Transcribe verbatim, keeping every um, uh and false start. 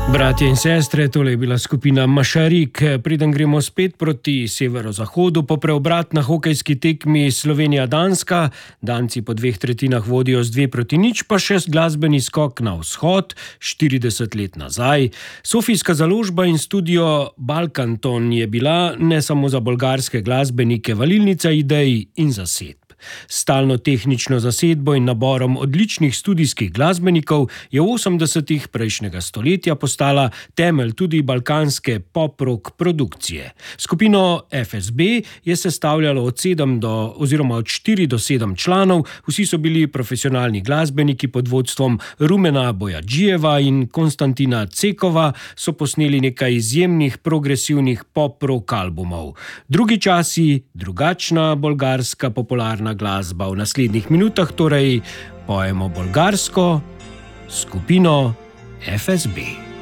Bratje in sestre, tole je bila skupina Mašarik. Preden gremo spet proti severozahodu, po preobrat na hokejski tekmi Slovenija-Danska, Danci po dveh tretjinah vodijo z dve proti nič, pa še glasbeni skok na vzhod, štirideset let nazaj. Sofijska založba in studio Balkanton je bila ne samo za bolgarske glasbenike valilnica idej in zasedb. Stalno tehnično zasedbo in naborom odličnih studijskih glasbenikov je v osemdesetih prejšnjega stoletja postala temelj tudi balkanske pop-rock produkcije. Skupino F S B je sestavljalo od sedem do oziroma od štiri do sedem članov, vsi so bili profesionalni glasbeniki pod vodstvom Rumena Bojadžijeva in Konstantina Cekova, so posneli nekaj izjemnih progresivnih pop-rock albumov. Drugi časi, drugačna bolgarska popularna glasba. V naslednjih minutah torej pojemo bolgarsko skupino F S B.